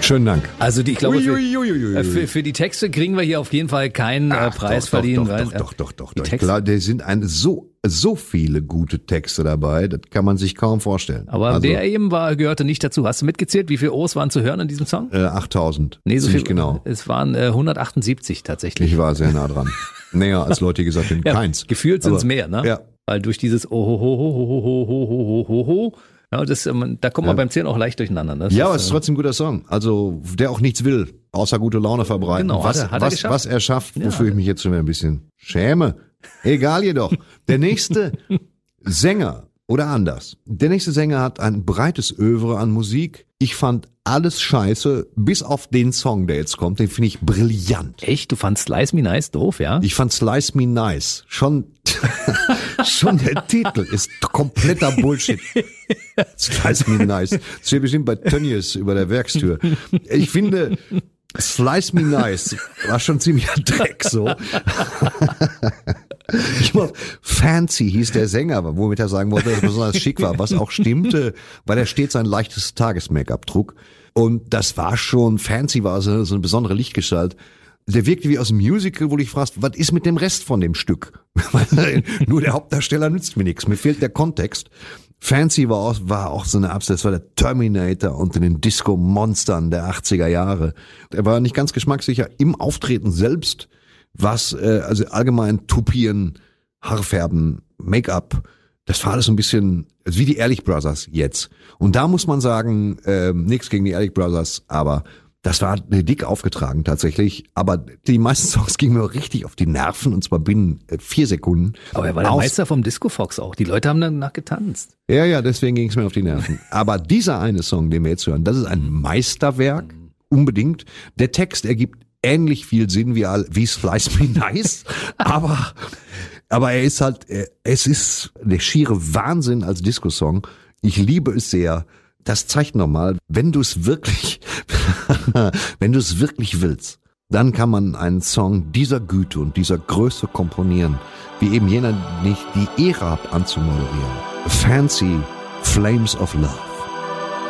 Schönen Dank. Also ich glaube, für die Texte kriegen wir hier auf jeden Fall keinen Preis verliehen. Doch. Klar, da sind so viele gute Texte dabei, das kann man sich kaum vorstellen. Aber der eben gehörte nicht dazu. Hast du mitgezählt, wie viele O's waren zu hören in diesem Song? 8.000. Nee, so viel, genau. Es waren 178 tatsächlich. Ich war sehr nah dran. Näher als Leute, die gesagt haben, keins. Gefühlt sind es mehr, ne? Ja. Weil durch dieses Ohohohohohohohoho, ja, da kommt man beim Zählen auch leicht durcheinander. Ne? Ja, aber es ist trotzdem ein guter Song. Also, der auch nichts will, außer gute Laune verbreiten. Genau, hat er geschafft. Was er schafft, wofür ich mich jetzt schon wieder ein bisschen schäme. Egal jedoch. Der nächste Sänger, oder anders. Der nächste Sänger hat ein breites Övre an Musik. Ich fand alles scheiße, bis auf den Song, der jetzt kommt. Den finde ich brillant. Echt? Du fandst Slice Me Nice doof, ja? Ich fand Slice Me Nice. Schon der Titel ist kompletter Bullshit. Slice Me Nice. Das steht bestimmt bei Tönnies über der Werkstür. Ich finde, Slice Me Nice war schon ziemlicher Dreck, so. Fancy hieß der Sänger, womit er sagen wollte, dass er besonders schick war, was auch stimmte, weil er stets sein leichtes Tages-Make-up trug. Und das war schon, Fancy war so eine besondere Lichtgestalt. Der wirkte wie aus dem Musical, wo du dich fragst, was ist mit dem Rest von dem Stück? Nur der Hauptdarsteller nützt mir nichts, mir fehlt der Kontext. Fancy war auch so eine Absicht, das war der Terminator unter den Disco-Monstern der 80er Jahre. Er war nicht ganz geschmackssicher im Auftreten selbst, was also allgemein Tupieren, Haarfärben, Make-up, das war alles so ein bisschen wie die Ehrlich Brothers jetzt. Und da muss man sagen, nichts gegen die Ehrlich Brothers, aber das war dick aufgetragen tatsächlich. Aber die meisten Songs gingen mir richtig auf die Nerven und zwar binnen 4 Sekunden. Aber er war der Meister vom Disco Fox auch. Die Leute haben danach getanzt. Ja, deswegen ging es mir auf die Nerven. Aber dieser eine Song, den wir jetzt hören, das ist ein Meisterwerk, unbedingt. Der Text ergibt ähnlich viel Sinn wie Slice Me Nice, aber er ist halt, es ist der schiere Wahnsinn als Disco-Song. Ich liebe es sehr. Das zeigt nochmal, wenn du es wirklich willst, dann kann man einen Song dieser Güte und dieser Größe komponieren, wie eben jener nicht die Ära anzumoderieren. Fancy Flames of Love.